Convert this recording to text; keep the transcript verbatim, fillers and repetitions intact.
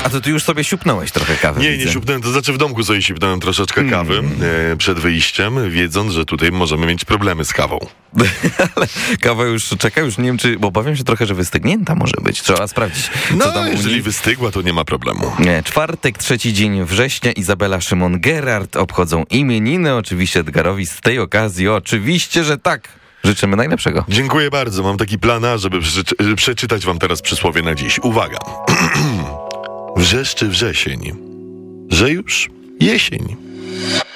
A to ty już sobie siupnąłeś trochę kawy. Nie, widzę. nie siupnąłem, to znaczy w domku sobie siupnąłem troszeczkę kawy mm. e, przed wyjściem, wiedząc, że tutaj możemy mieć problemy z kawą. Ale kawa już czeka, już nie wiem, czy, bo obawiam się trochę, że wystygnięta może być. Trzeba sprawdzić, No, co tam u jeżeli niej. wystygła, to nie ma problemu. Nie, czwartek, trzeci dzień września. Izabela, Szymon, Gerard obchodzą imieniny. Oczywiście Edgarowi z tej okazji, oczywiście, że tak. Życzymy najlepszego. Dziękuję bardzo. Mam taki plan, A, żeby przeczy- przeczytać wam teraz przysłowie na dziś. Uwaga. Wrzeszczy wrzesień, że już jesień.